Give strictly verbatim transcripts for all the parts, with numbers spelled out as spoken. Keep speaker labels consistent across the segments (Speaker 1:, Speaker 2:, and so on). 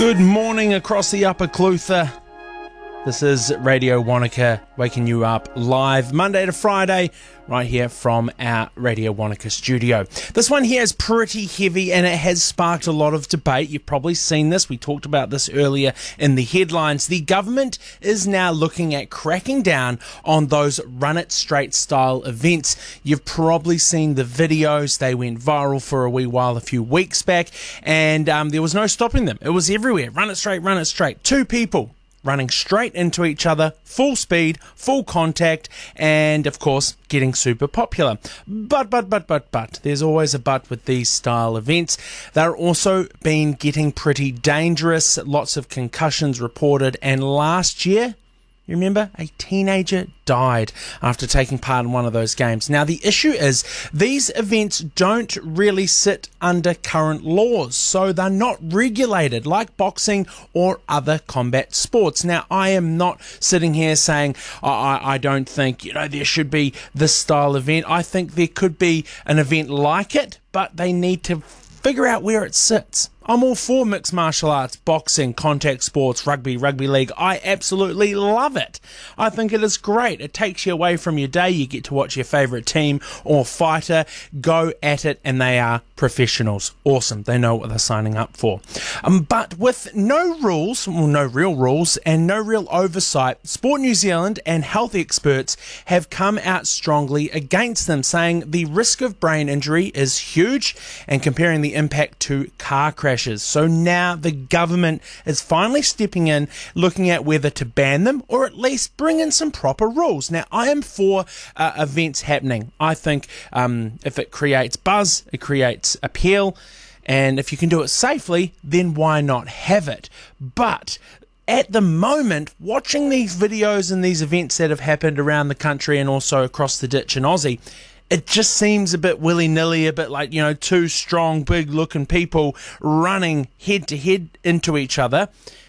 Speaker 1: Good morning across the Upper Clutha. This is Radio Wanaka, waking you up live Monday to Friday, right here from our Radio Wanaka studio. This one here is pretty heavy and it has sparked a lot of debate. You've probably seen this. We talked about this earlier in the headlines. The government is now looking at cracking down on those run it straight style events. You've probably seen the videos. They went viral for a wee while a few weeks back, and um, there was no stopping them. It was everywhere. Run it straight, run it straight. Two people running straight into each other, full speed, full contact, and of course getting super popular. But, but, but, but, but, there's always a but with these style events. They're also been getting pretty dangerous, lots of concussions reported, and last year, you remember, a teenager died after taking part in one of those games. Now, the issue is these events don't really sit under current laws, so they're not regulated like boxing or other combat sports. Now, I am not sitting here saying oh, I, I don't think, you know, there should be this style event. I think there could be an event like it, but they need to figure out where it sits. I'm all for mixed martial arts, boxing, contact sports, rugby, rugby league. I absolutely love it. I think it is great. It takes you away from your day. You get to watch your favourite team or fighter go at it, and they are professionals. Awesome. They know what they're signing up for. Um, but with no rules, well, no real rules, and no real oversight, Sport New Zealand and health experts have come out strongly against them, saying the risk of brain injury is huge and comparing the impact to car crashes. So now the government is finally stepping in, looking at whether to ban them or at least bring in some proper rules. Now, I am for uh, events happening. I think um, if it creates buzz, it creates appeal, and if you can do it safely, then why not have it? But at the moment, watching these videos and these events that have happened around the country and also across the ditch in Aussie, it just seems a bit willy-nilly, a bit like, you know, two strong, big-looking people running head-to-head into each other.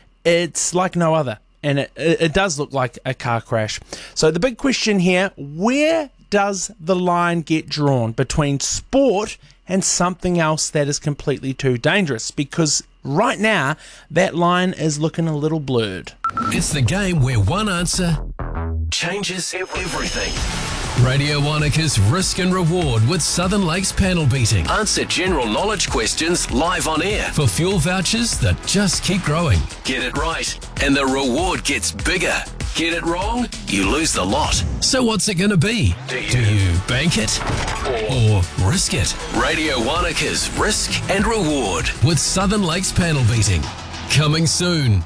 Speaker 1: It's like no other, and it, it does look like a car crash. So the big question here, where does the line get drawn between sport and something else that is completely too dangerous? Because right now, that line is looking a little blurred.
Speaker 2: It's the game where one answer changes everything. Radio Wanaka's Risk and Reward with Southern Lakes panel beating. Answer general knowledge questions live on air for fuel vouchers that just keep growing. Get it right, and the reward gets bigger. Get it wrong, you lose the lot. So what's it going to be? Do you, Do you bank it or, or risk it? Radio Wanaka's Risk and Reward with Southern Lakes panel beating. Coming soon.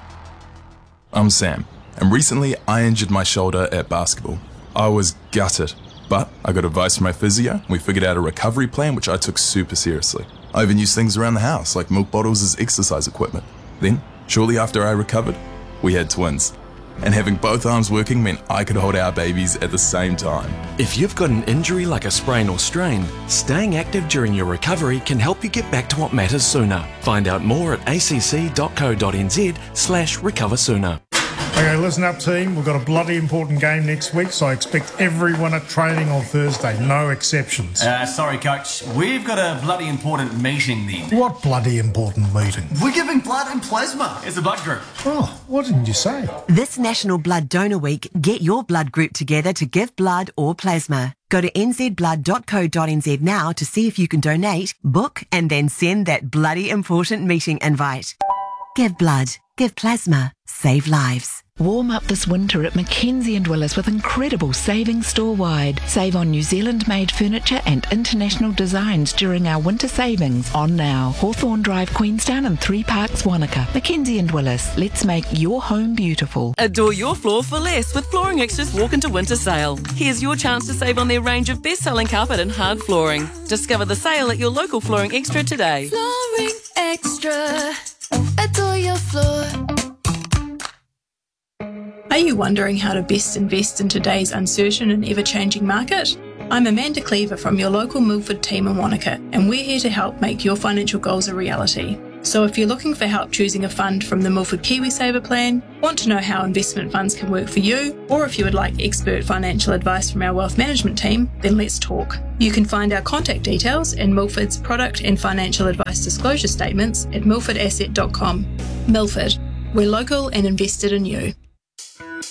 Speaker 3: I'm Sam, and recently I injured my shoulder at basketball. I was gutted, but I got advice from my physio. We figured out a recovery plan, which I took super seriously. I even used things around the house, like milk bottles as exercise equipment. Then, shortly after I recovered, we had twins. And having both arms working meant I could hold our babies at the same time.
Speaker 4: If you've got an injury like a sprain or strain, staying active during your recovery can help you get back to what matters sooner. Find out more at acc.co.nz slash recover sooner.
Speaker 5: Okay, listen up, team. We've got a bloody important game next week, so I expect everyone at training on Thursday, no exceptions.
Speaker 6: Uh, sorry, Coach. We've got a bloody important meeting then.
Speaker 5: What bloody important meeting?
Speaker 6: We're giving blood and plasma. It's a blood group.
Speaker 5: Oh, what didn't you say?
Speaker 7: This National Blood Donor Week, get your blood group together to give blood or plasma. Go to n z blood dot co dot n z now to see if you can donate, book, and then send that bloody important meeting invite. Give blood, give plasma, save lives.
Speaker 8: Warm up this winter at Mackenzie and Willis with incredible savings store-wide. Save on New Zealand-made furniture and international designs during our winter savings on now. Hawthorne Drive, Queenstown and Three Parks, Wanaka. Mackenzie and Willis, let's make your home beautiful.
Speaker 9: Adore your floor for less with Flooring Extra's Walk Into Winter Sale. Here's your chance to save on their range of best-selling carpet and hard flooring. Discover the sale at your local Flooring Extra today.
Speaker 10: Flooring Extra. Adore your floor.
Speaker 11: Are you wondering how to best invest in today's uncertain and ever-changing market? I'm Amanda Cleaver from your local Milford team in Wanaka, and we're here to help make your financial goals a reality. So if you're looking for help choosing a fund from the Milford KiwiSaver plan, want to know how investment funds can work for you, or if you would like expert financial advice from our wealth management team, then let's talk. You can find our contact details in Milford's product and financial advice disclosure statements at milford asset dot com. Milford, we're local and invested in you.